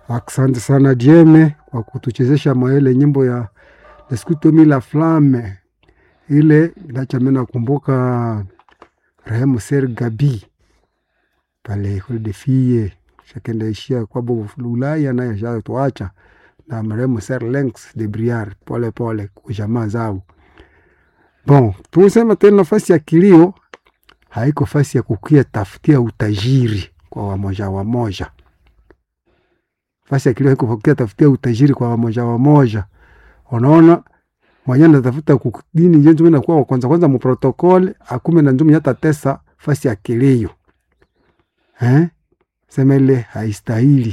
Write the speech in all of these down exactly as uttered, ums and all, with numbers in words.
Asante sana Dieme kwa kutuchezesha maele nyimbo ya Leskutomi la Flamme. Ile nachamena kumbuka Rahemu Ser Gabi pale kule defie shakenda ishia kwa bovu Ulaya na ya tuacha na Rahemu Ser Lenks de Briard pole pole kwa jamaa zao. Bon, tunasema tena nafasi ya kilio haiko fasi ya kukia tafutia utajiri kwa wamoja wamoja. Fasi ya kilio haiko kukia tafutia utajiri kwa wamoja wamoja. Unaona mwenye natafuta kudini njenzo mena kuwa kwanza kwanza mu protokole akume na njumu yata tesa fasi ya kilio. Eh? Sema ile haistahili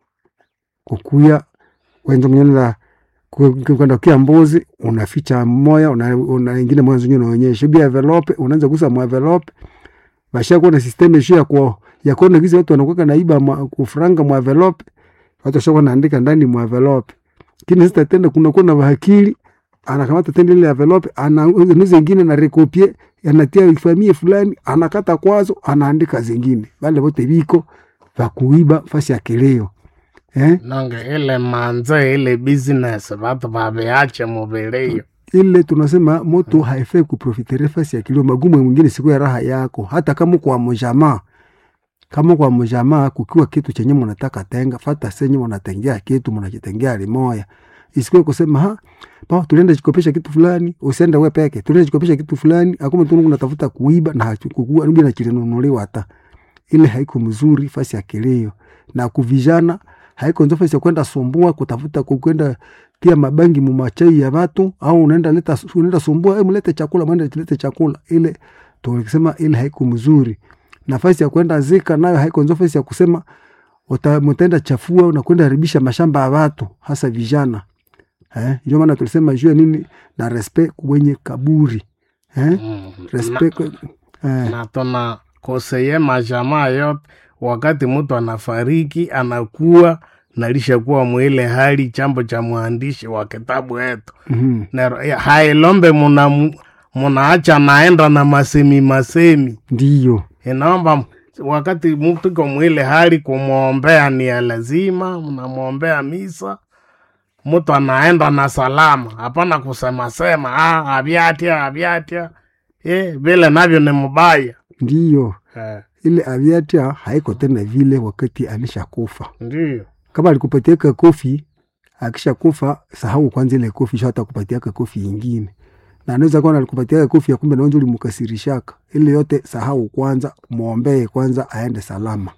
kukuya wenzo mwenye na kwenda kia mbozi unaficha moya una, una ingine moya nzunyo unaonyesha bia envelope unaanza kusa mu envelope basha kuwa na system issue ya kwa ya kuona gizi watu wanakuwa naiba kufranga mu envelope watu shoko naandika ndani mu envelope kini sita tenda kuna kuna bahakili anakamata tenda ile envelope ana zingine na recopie anatia familia fulani anakata kwazo anaandika zingine wale wote biko va kuiba fasi ya kileo. Eh? Nange ile manze ile business watu babeache mubeleyo. Ile tunasema moto hmm. haifai kuprofitere fasi ya kilio magumu mwingine siku ya raha yako hata kama kwa mjamaa kama kwa mjamaa kukiwa kitu chenye mnataka tenga fata senye mnatengea kitu mnakitengea limoya isikuwe kusema ha pa tunaenda jikopesha kitu fulani usiende wewe peke tunaenda jikopesha kitu fulani akuma tungu natafuta kuiba na hakukua ndio na kilenunuliwa hata ile haiko mzuri fasi ya kilio na kuvijana haiko ndio fasi ya kwenda sumbua kutafuta kwenda pia mabangi mu machai ya watu au unaenda leta unaenda sumbua hebu lete chakula mwende lete chakula ile tukisema ile haiko mzuri nafasi ya kwenda zika nayo haiko ndio fasi ya kusema utamtenda chafua unakwenda haribisha mashamba ya watu hasa vijana eh ndio maana tulisema jua nini na respect kwenye kaburi eh mm, respect na, eh na tuna koseye majamaa yote wakati mtu anafariki anakuwa nalisha kuwa mwile hali chambo cha mwandishi wa kitabu yetu mm-hmm. na hailombe muna munaacha naenda na masemi masemi ndio inaomba wakati mtu kwa mwile hali kumwombea ni lazima mnamwombea misa mtu anaenda na salama hapana kusema sema ah abiatia abiatia eh vile navyo ni mbaya ndio eh. Ile abiatia haiko tena vile wakati alishakufa ndio kama alikupatia kofi akishakufa sahau kwanza ile kofi hata kupatia kofi nyingine na anaweza kuwa alikupatia kofi ya kumbe na unjuli mkasirishaka ile yote sahau kwanza muombee kwanza aende salama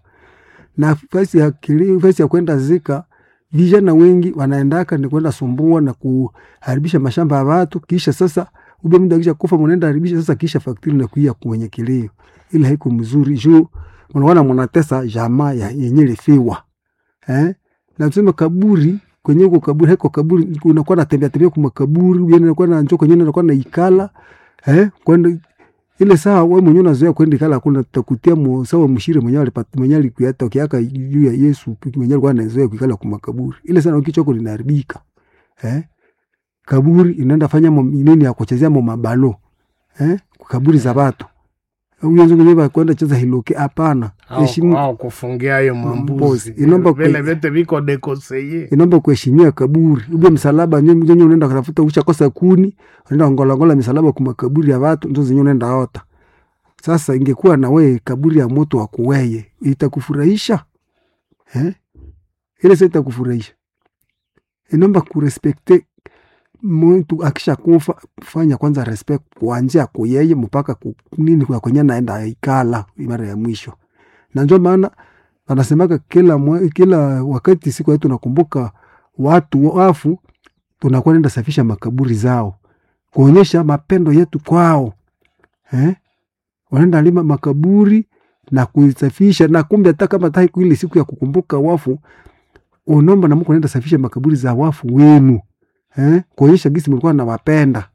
na fasi ya kilio fasi ya kwenda zika vijana wengi wanaendaka ni kwenda sumbua na kuharibisha mashamba ya watu kisha sasa ube mtu akisha kufa mnaenda haribisha sasa kisha factory na kuia kwenye kilio ile haiko mzuri juu unaona mnatesa jamaa yenye lifiwa eh na tuseme kaburi kwenye uko kaburi haiko kaburi unakuwa natembea tembea kwa kaburi unakuwa na njoo kwenye unakuwa na ikala eh kwenda ile saa wewe mwenyewe unazoea kwenda ikala kuna tutakutia sawa mshire mwenyewe alipata mwenyewe alikuata ukiaka juu ya Yesu mwenyewe alikuwa anazoea kuikala kwa makaburi ile sana ukichoko linaharibika eh kaburi inaenda fanya nini ya kuchezea mabalo eh kaburi za watu uyanzo mwenyewe kwenda cheza hiloke hapana heshima au kufungia hiyo mambuzi inaomba vile vete viko dekoseye inaomba kuheshimia kaburi ube msalaba nyenye unaenda kutafuta uchakosa kuni unaenda ngola ngola misalaba kwa makaburi ya watu ndio zenyewe unaenda ota sasa ingekuwa na wewe kaburi ya moto wa kuweye itakufurahisha eh ile sasa itakufurahisha inaomba kurespekte mtu akisha kufa fanya kwanza respect kuanzia kwa yeye mpaka nini kwa kwenye naenda ikala mara ya mwisho na ndio maana anasemaga kila mwe, kila wakati siku yetu tunakumbuka watu wafu tunakuwa nenda safisha makaburi zao kuonyesha mapendo yetu kwao eh wanaenda lima makaburi na kuisafisha na kumbe hata kama tai ile siku ya kukumbuka wafu unomba na mko nenda safisha makaburi za wafu wenu eh kuonyesha gisi mlikuwa na wapenda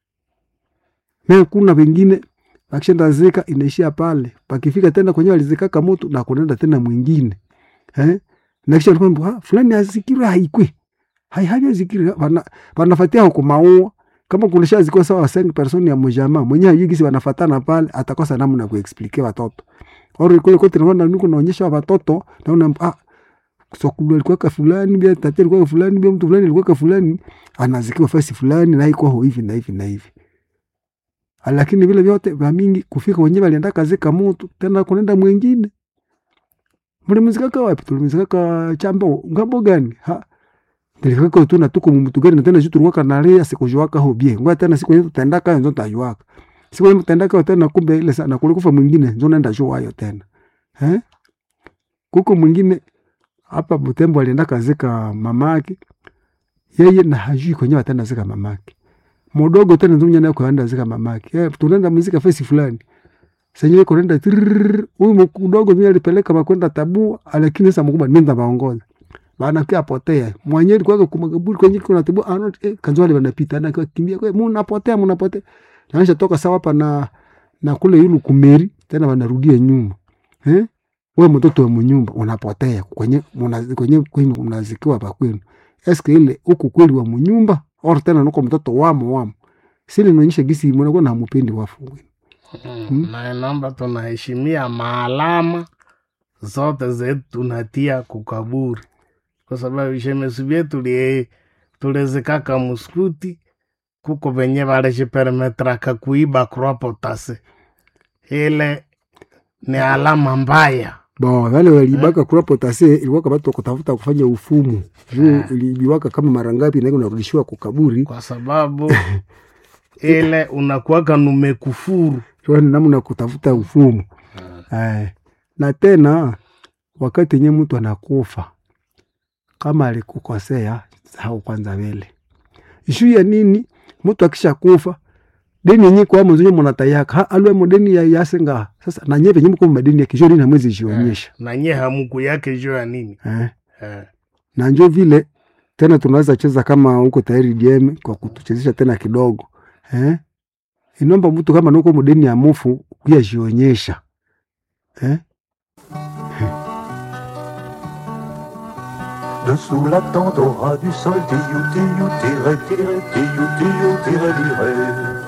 na kuna wengine akishaenda zika inaishia pale pakifika tena kwenye alizikaka mtu na kunaenda tena mwingine eh na kisha kwamba fulani azikira haikwi hai haja zikira wana wanafuatia huko maua kama kulisha ziko sawa cinq person ya mjama mwenye yigisi wanafuatana pale atakosa namna kuexplain watoto ori kule kote naona niko naonyesha watoto naona ah sokulu alikuwa fulani bia tati alikuwa fulani bia mtu fulani alikuwa fulani anazikiwa fasi fulani na iko hivi na hivi na hivi. Lakini vile vyote vya mingi kufika wenyewe alienda kazika mtu tena kunenda mwingine. Mlimzika wapi? Tulimzika chambo ngambo gani? Ha. Nilifika tu na tuko mtu gani tena jitu tulikuwa kanalia sikujuaka hobie. Ngoja tena siku yetu tutaenda kayo ndio tajuaka. Siku yetu tutaenda kayo tena kumbe ile sana kulikufa mwingine ndio naenda jua hayo tena. Eh? Kuko mwingine hapa Butembo alienda kazika mamake. Yeye na hajui kwenye atenda zika mamake. Mdogo tena ndio nyanya yako anaenda zika mamake. Eh, tunaenda muzika fesi fulani. Sasa yeye kwenda huyu mdogo mimi alipeleka makwenda tabu, lakini sasa mkubwa nenda baongoza. Bana kia potea. Mwenyewe alikuwa kumagaburi kwenye kuna tabu ano eh, kanzwali wanapita na kimbia kwa mnapotea mnapotea. Naanza toka sawa hapa na na kule yulu kumeri tena wanarudia nyuma. Eh? Wewe mtoto wa mnyumba unapotea kwenye kwenye kwenu mnazikiwa hapa kwenu. Eske ile huko kweli wa mnyumba au tena nuko mtoto wamo wamo. Sile inaonyesha gisi mnakuwa na mpendi wafu. Mm, hmm? Na namba tunaheshimia maalama zote zetu tunatia kukaburi. Kwa sababu shemesu vyetu li tulezekaka muskuti kuko venye vale permetraka kuiba kropotase. Ile ni alama mbaya. Bo, wale walibaka eh? Kropotase ilikuwa kama watu kutafuta kufanya ufumu. Juu eh, ilibiwaka kama mara ngapi na unarudishiwa kukaburi. Kwa sababu ile unakuwaka numekufuru. Kwa namna kutafuta ufumu. Eh. Na tena wakati nye mtu anakufa kama alikukosea sahau kwanza vile. Ishu ya nini? Mtu akisha kufa deni nyinyi kwa mwanzo mnatayaka ha alwe modeni ya yasenga sasa na nyewe nyinyi mko madeni ya kijoni na mwezi jionyesha. Eh, na nyewe hamuku yake jo ya nini? Eh. Eh. Na njoo vile tena tunaweza cheza kama huko tayari D M kwa kutuchezesha tena kidogo. Eh? Inomba mtu kama nuko modeni ya mufu kuya jionyesha. Eh? Dessous la tente au ras du sol, tiyou, tiyou, tire, tire, tiyou, tiyou, tire, lire.